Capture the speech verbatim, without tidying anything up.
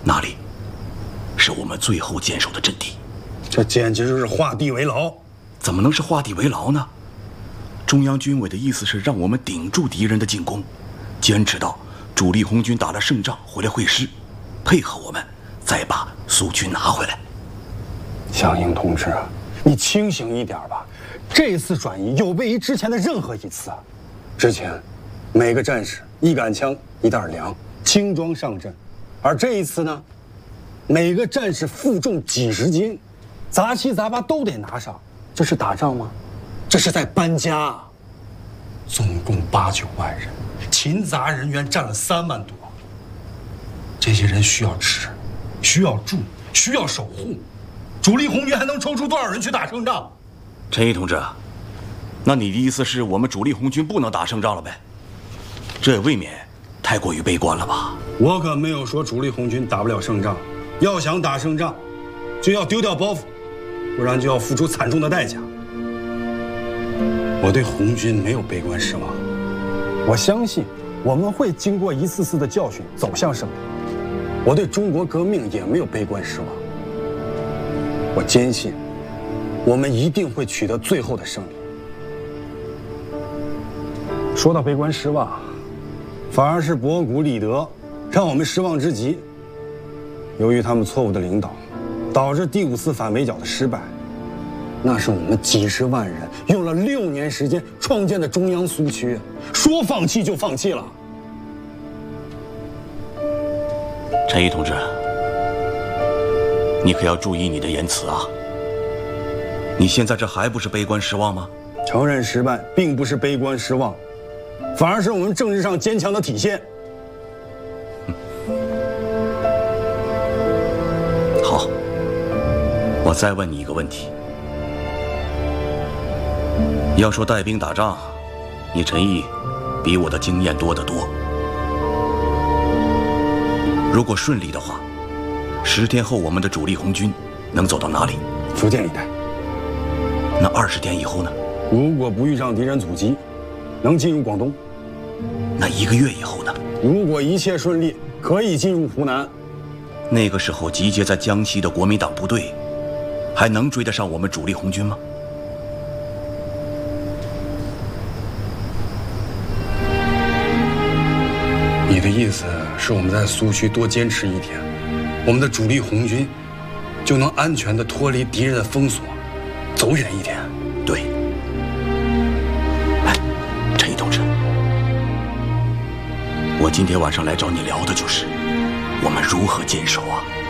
那里是我们最后坚守的阵地。 这简直就是画地为牢！ 怎么能是画地为牢呢？中央军委的意思是让我们顶住敌人的进攻，坚持到主力红军打了胜仗回来会师，配合我们再把苏区拿回来。 项英同志，你清醒一点吧！这一次转移有别于之前的任何一次。之前，每个战士一杆枪、一袋粮，轻装上阵；而这一次呢，每个战士负重几十斤，杂七杂八都得拿上。这是打仗吗？这是在搬家啊！总共八九万人，勤杂人员占了三万多。这些人需要吃，需要住，需要守护。主力红军还能抽出多少人去打胜仗？ 陈毅同志，那你的意思是我们主力红军不能打胜仗了呗？这也未免太过于悲观了吧？ 我可没有说主力红军打不了胜仗，要想打胜仗，就要丢掉包袱，不然就要付出惨重的代价。我对红军没有悲观失望，我相信我们会经过一次次的教训走向胜利。我对中国革命也没有悲观失望，我坚信我们一定会取得最后的胜利。说到悲观失望，反而是博古、李德让我们失望之极。由于他们错误的领导，导致第五次反围剿的失败。那是我们几十万人用了六年时间创建的中央苏区，说放弃就放弃了。 陈毅同志，你可要注意你的言辞啊！你现在这还不是悲观失望吗？ 承认失败并不是悲观失望，反而是我们政治上坚强的体现。 好，我再问你一个问题。要说带兵打仗，你陈毅比我的经验多得多。如果顺利的话，十天后我们的主力红军能走到哪里？ 福建一带。 那二十天以后呢？ 如果不遇上敌人阻击，能进入广东。 那一个月以后呢？ 如果一切顺利，可以进入湖南。 那个时候集结在江西的国民党部队，还能追得上我们主力红军吗？ 你的意思是我们在苏区多坚持一天，我们的主力红军就能安全地脱离敌人的封锁，走远一点？ 对。哎，陈毅同志，我今天晚上来找你聊的就是我们如何坚守啊。